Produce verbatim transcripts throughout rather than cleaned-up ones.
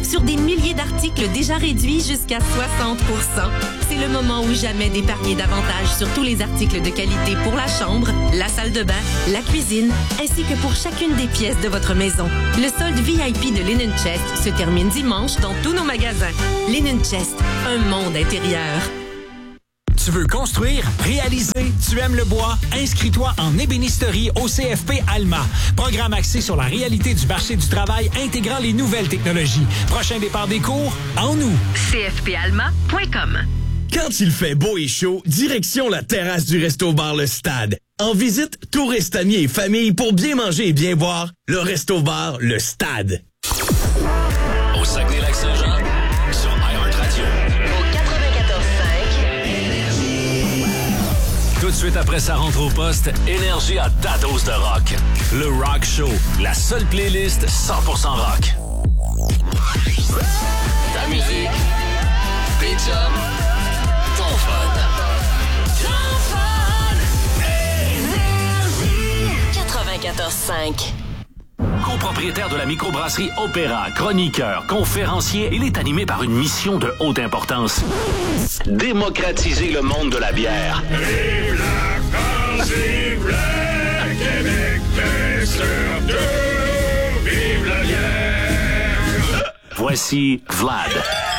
sur des milliers d'articles déjà réduits jusqu'à soixante pour cent. C'est le moment ou jamais d'épargner davantage sur tous les articles de qualité pour la chambre, la salle de bain, la cuisine, ainsi que pour chacune des pièces de votre maison. Le solde V I P de Linen Chest se termine dimanche dans tous nos magasins. Linen Chest, un monde intérieur. Tu veux construire, réaliser, tu aimes le bois? Inscris-toi en ébénisterie au C F P Alma. Programme axé sur la réalité du marché du travail intégrant les nouvelles technologies. Prochain départ des cours, en août. C F P alma point com. Quand il fait beau et chaud, direction la terrasse du Resto-Bar Le Stade. En visite, touristes, amis et familles pour bien manger et bien boire. Le Resto-Bar Le Stade. Au Saguenay-Lac-Saint-Jean, sur iHeartRadio. Au quatre-vingt-quatorze cinq. Tout de suite après sa rentre au poste, Énergie à ta dose de rock. Le Rock Show, la seule playlist cent pour cent rock. Ta musique, tes chums, ton fun. Ton fun. Énergie. quatre-vingt-quatorze cinq. Copropriétaire de la microbrasserie Opéra, chroniqueur, conférencier, il est animé par une mission de haute importance. Démocratiser le monde de la bière. Vive la France, vive le Québec, mais surtout, vive la bière. Voici Vlad.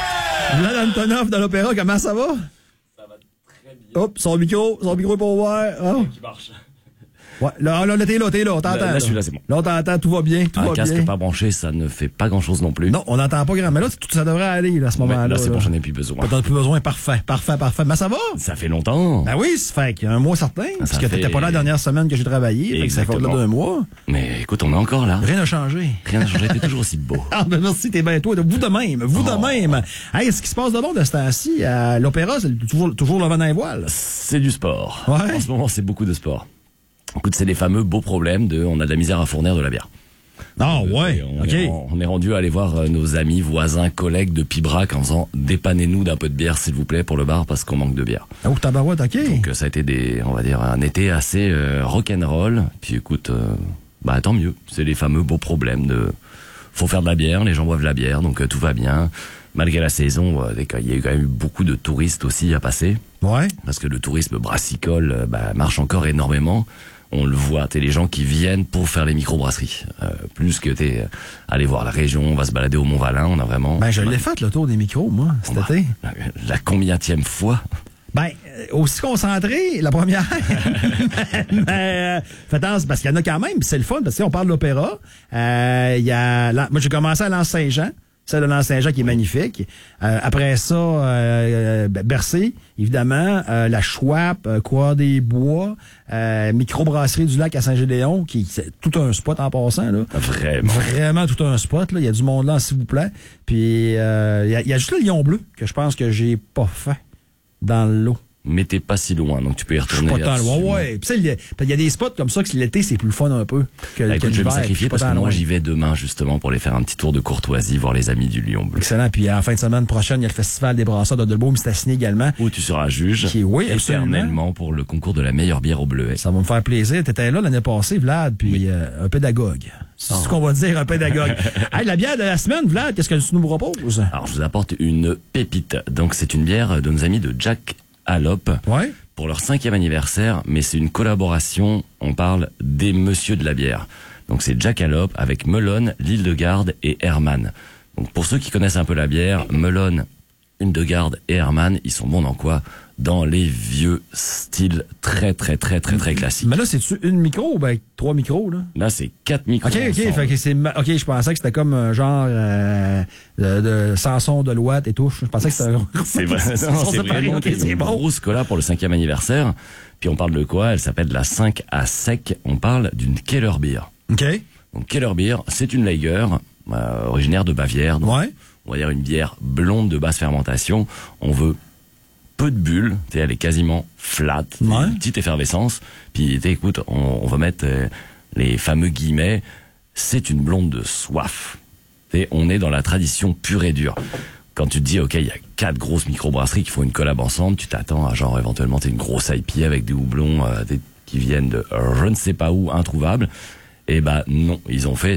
Vlad Antonov dans l'Opéra, comment ça va? Ça va très bien. Hop, son micro, son micro est pour voir. Oh. Qui marche. Ouais, là, là, là, t'es là, t'es là, on t'entend. Là, là, là. celui-là, c'est bon. Là, on t'entend, tout va bien, tout Un va casque bien. pas branché, ça ne fait pas grand-chose non plus. Non, on n'entend pas grand, mais là, tout ça devrait aller, là, à ce moment-là. Ouais, là, c'est là. bon, j'en ai plus besoin. T'en as plus besoin, parfait, parfait, parfait. Mais ça va? Ça fait longtemps. Ben oui, ça fait qu'il y a un mois certain, parce que fait- t'étais pas là la dernière semaine que j'ai travaillé, fait que ça fait Exactement. au-delà d'un mois. Mais écoute, on est encore là. Rien n'a changé. Rien n'a changé, t'es toujours aussi beau. Ah, ben merci, t'es bien toi. Vous de même, vous Oh. de même. Hey, ce qui se passe de bon de ce temps-ci, à l'Opéra, c'est toujours, toujours le vent dans les voiles. C'est du sport. Ouais. En ce moment, c'est beaucoup de sport. Écoute, c'est les fameux beaux problèmes de on a de la misère à fournir de la bière. Ah, Euh, ouais, on, ok. est, on est rendu à aller voir euh, nos amis, voisins, collègues de Pibrac en disant dépannez-nous d'un peu de bière s'il vous plaît pour le bar parce qu'on manque de bière. Oh, tabarouette, ok. Donc euh, ça a été des, on va dire un été assez euh, rock'n'roll. Puis écoute, euh, bah tant mieux. C'est les fameux beaux problèmes de faut faire de la bière, les gens boivent de la bière, donc euh, tout va bien. Malgré la saison, euh, il y a eu quand même eu beaucoup de touristes aussi à passer. Ouais. Parce que le tourisme brassicole euh, bah, marche encore énormément. On le voit, t'es les gens qui viennent pour faire les microbrasseries. Euh, plus que t'es euh, aller voir la région, on va se balader au Mont-Valin, on a vraiment... Ben, je l'ai fait, le tour des micros, moi, cet Bah, été. la, la combienième fois? Ben, euh, aussi concentré, la première. mais, euh, faites attention, parce qu'il y en a quand même, pis c'est le fun, parce qu'on parle de l'opéra. Euh, il y a, la- moi, j'ai commencé à l'Anse-Saint-Jean. Celle de l'Anse-Saint-Jean qui est magnifique. Euh, après ça, euh, euh, Bercy, évidemment, euh, la Schwab, euh, Croix des Bois, euh, Microbrasserie du Lac à Saint-Gédéon, qui c'est tout un spot en passant, là. Vraiment. Vraiment tout un spot, là. Il y a du monde là, s'il vous plaît. Puis, euh, il y, a, il y a juste le Lion Bleu, que je pense que j'ai pas fait dans l'eau. Mais t'es pas si loin, donc tu peux y Je suis retourner. pas tant loin, absolument. ouais. Puis, tu sais, il y a- il y a des spots comme ça que l'été, c'est plus le fun un peu que, Bah, que écoute, je vais me l'hiver. sacrifier Je suis parce pas que tant moi loin. j'y vais demain justement pour aller faire un petit tour de courtoisie, voir les amis du Lion Bleu. Excellent. Puis, à la fin de semaine prochaine, il y a le Festival des brasseurs de Delbourg, mais c'est à signer également. Où tu seras juge Qui- oui, absolument. éternellement pour le concours de la meilleure bière au bleuet. Ça va me faire plaisir. T'étais là l'année passée, Vlad, puis euh, un pédagogue. C'est Oh. ce qu'on va dire, un pédagogue. Hey, la bière de la semaine, Vlad, qu'est-ce que tu nous proposes? Alors je vous apporte une pépite. Donc c'est une bière de nos amis de Jack Allop. Ouais. Pour leur cinquième anniversaire, mais c'est une collaboration, on parle des Messieurs de la bière. Donc c'est Jack Allop avec Melon, l'Île-de-Garde et Herman. Donc pour ceux qui connaissent un peu la bière, Melon, Île-de-Garde et Herman, ils sont bons dans quoi? Dans les vieux styles très très très très très classiques. Mais là, c'est-tu une micro ou ben trois micros, là? Là c'est quatre micros. OK, OK, ensemble. fait que c'est ma- OK, je pensais que c'était comme un genre euh, de, de Samson de Loite et tout. Je pensais que c'était un... C'est vrai, Ils non, sont c'est séparés, vraiment OK, c'est une bon. grosse colla pour le cinquième anniversaire. Puis on parle de quoi? Elle s'appelle la cinq à sec. On parle d'une Keller Beer. OK. Donc Keller Beer, c'est une lager euh, originaire de Bavière. Donc, Ouais. on va dire une bière blonde de basse fermentation. On veut peu de bulles, t'sais, elle est quasiment flat, Ouais. une petite effervescence. Puis t'sais, écoute, on, on va mettre euh, les fameux guillemets. C'est une blonde de soif. T'sais, on est dans la tradition pure et dure. Quand tu te dis, ok, il y a quatre grosses microbrasseries qui font une collab ensemble, tu t'attends à genre éventuellement t'es une grosse I P A avec des houblons euh, des- qui viennent de euh, je ne sais pas où, introuvables. Et bah non, ils ont fait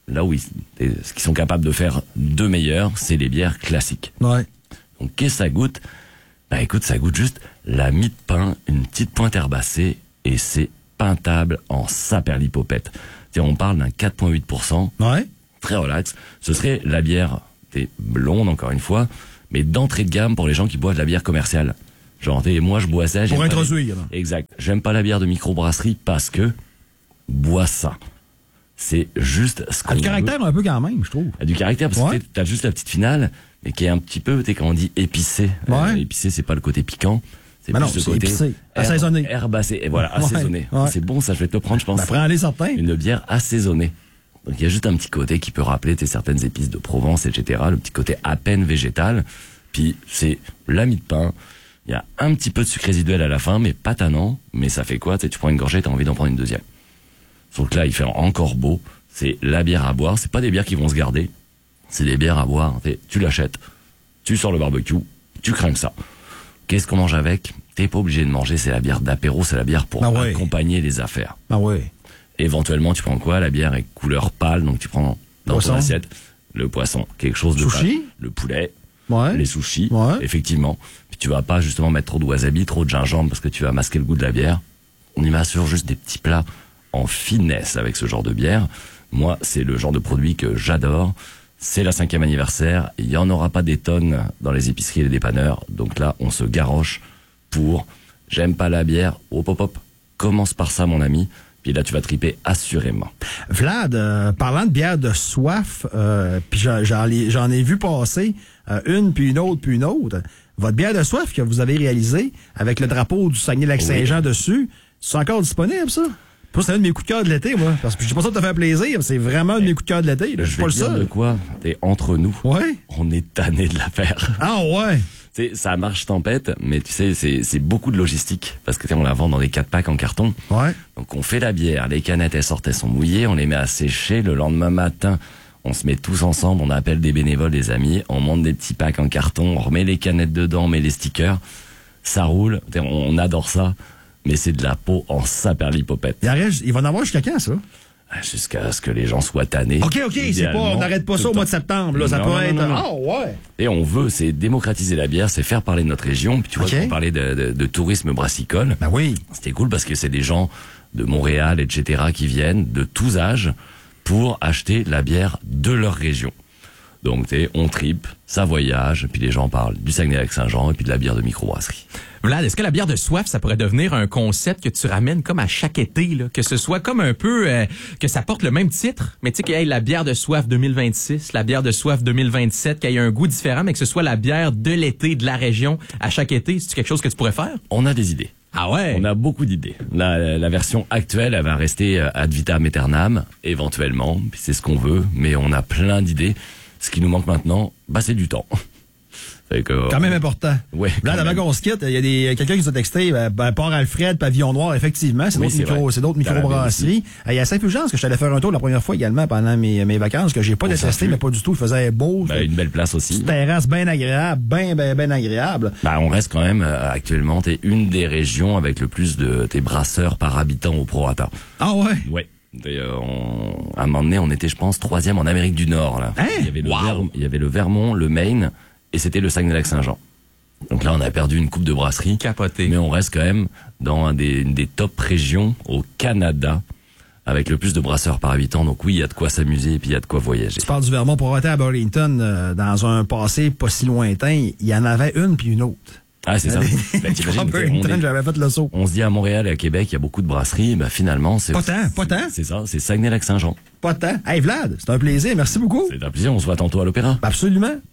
là où ils, ce qu'ils sont capables de faire de meilleur, c'est les bières classiques. Ouais. Donc, qu'est-ce que ça goûte? Bah, écoute, ça goûte juste la mie de pain, une petite pointe herbacée, et c'est peintable en saperlipopette. C'est-à-dire, on parle d'un quatre virgule huit pour cent. Ouais. Très relax. Ce serait la bière, t'es blonde, encore une fois, mais d'entrée de gamme pour les gens qui boivent de la bière commerciale. Genre, t'es, moi, je bois ça. Pour introduire. Les... Exact. J'aime pas la bière de microbrasserie parce que, bois ça. C'est juste ce qu'on a du caractère veut. un peu quand même, je trouve. A du caractère parce ouais. que t'as juste la petite finale, mais qui est un petit peu, t'es quand on dit épicé. Ouais. Euh, épicé, c'est pas le côté piquant. C'est ben plus non, le c'est côté épicé. Assaisonné. Herbacé. Et voilà, ouais. assaisonné. Ouais. C'est bon, ça, je vais te le prendre, je pense. Ben, prends-les certains. Une bière assaisonnée. Donc, il y a juste un petit côté qui peut rappeler tes certaines épices de Provence, et cetera. Le petit côté à peine végétal. Puis, c'est la mie de pain. Il y a un petit peu de sucre résiduel à la fin, mais pas tannant. Mais ça fait quoi? Tu sais, tu prends une gorgée, t'as envie d'en prendre une deuxième. Donc là, il fait encore beau. C'est la bière à boire. C'est pas des bières qui vont se garder. C'est des bières à boire. T'sais, tu l'achètes, tu sors le barbecue, tu crains ça. Qu'est-ce qu'on mange avec? T'es pas obligé de manger. C'est la bière d'apéro, c'est la bière pour ah ouais. accompagner les affaires. Ah ouais. Éventuellement, tu prends quoi? La bière est couleur pâle, donc tu prends dans poisson. ton assiette le poisson, quelque chose de sushi, pâle. Le poulet, ouais. les sushis, ouais. effectivement. Puis tu vas pas justement mettre trop de wasabi, trop de gingembre parce que tu vas masquer le goût de la bière. On y m'assure juste des petits plats en finesse avec ce genre de bière. Moi, c'est le genre de produit que j'adore. C'est la cinquième anniversaire. Il y en aura pas des tonnes dans les épiceries et les dépanneurs. Donc là, on se garoche pour j'aime pas la bière. Hop, hop, hop. Commence par ça, mon ami. Puis là, tu vas triper assurément. Vlad, euh, parlant de bière de soif, euh, puis j'en, j'en, ai, j'en ai vu passer euh, une, puis une autre, puis une autre. Votre bière de soif que vous avez réalisée avec le drapeau du Saguenay-Lac-Saint-Jean oui. dessus, c'est encore disponible, ça? Pour c'est un de mes coups de cœur de l'été, moi. Parce que je sais pas ça de te faire plaisir, c'est vraiment un de mes coups de cœur de l'été. Là. Je suis pas le seul. De quoi? T'es entre nous. Ouais. On est tanné de la faire. Ah ouais. Tu sais, ça marche tempête, mais tu sais, c'est, c'est beaucoup de logistique. Parce que tu sais, on la vend dans des quatre packs en carton. Ouais. Donc on fait la bière, les canettes, elles sortent, elles sont mouillées, on les met à sécher. Le lendemain matin, on se met tous ensemble, on appelle des bénévoles, des amis, on monte des petits packs en carton, on remet les canettes dedans, on met les stickers. Ça roule, on adore ça. Mais c'est de la peau en saperlipopette. Il, reste, il va en avoir jusqu'à quand, ça? Jusqu'à ce que les gens soient tannés. OK, OK, c'est pas, on n'arrête pas ça au mois de septembre, là. Ça non, peut non, être. Non, non. Ah, ouais. Et on veut, c'est démocratiser la bière, c'est faire parler de notre région. Puis tu vois, okay. on parlait de, de, de tourisme brassicole. Ben oui. C'était cool parce que c'est des gens de Montréal, et cetera, qui viennent de tous âges pour acheter la bière de leur région. Donc, tu sais, on tripe, ça voyage, puis les gens parlent du Saguenay-Lac-Saint-Jean et puis de la bière de microbrasserie. Vlad, est-ce que la bière de soif, ça pourrait devenir un concept que tu ramènes comme à chaque été, là, que ce soit comme un peu, euh, que ça porte le même titre, mais tu sais qu'il y ait la bière de soif deux mille vingt-six, la bière de soif deux mille vingt-sept, qu'il y ait un goût différent, mais que ce soit la bière de l'été de la région à chaque été, c'est quelque chose que tu pourrais faire? On a des idées. Ah ouais? On a beaucoup d'idées. La, la version actuelle, elle va rester ad vitam aeternam, éventuellement, puis c'est ce qu'on veut, mais on a plein d'idées. Ce qui nous manque maintenant, bah c'est du temps. C'est que, quand même important. Ouais. Là, avant qu'on se quitte, il y a des quelqu'un qui nous a texté, ben, ben, Port Alfred, Pavillon Noir, effectivement, c'est oui, d'autres c'est micro, c'est d'autres microbrasseries. Il y a Saint-Fulgence que je t'allais faire un tour la première fois également pendant mes, mes vacances, que j'ai pas détesté, mais pas du tout. Il faisait beau. Ben, une belle place aussi. Une terrasse bien agréable, bien, bien, bien agréable. Ben, on reste quand même, euh, actuellement, t'es une des régions avec le plus de, tes brasseurs par habitant au prorata. Ah ouais? Ouais. Et, euh, on, à un moment donné, on était, je pense, troisième en Amérique du Nord, là. Hein? Il y avait le, wow. Ver, il y avait le Vermont, le Maine, et c'était le Saguenay-Lac-Saint-Jean. Donc là, on a perdu une coupe de brasserie. Capoté. Mais on reste quand même dans un des, une des top régions au Canada avec le plus de brasseurs par habitant. Donc oui, il y a de quoi s'amuser et puis il y a de quoi voyager. Tu parles du Vermont pour à Burlington, euh, dans un passé pas si lointain, il y en avait une puis une autre. Ah, c'est ça. Ben, t'imagines, Burlington, est, j'avais fait le saut. On se dit à Montréal et à Québec, il y a beaucoup de brasseries. Ben, finalement, c'est... Pas tant, pas tant. C'est ça, c'est Saguenay-Lac-Saint-Jean. Pas tant. Hey Vlad, c'est un plaisir, merci beaucoup. C'est un plaisir, on se voit tantôt à l'Opéra. Absolument.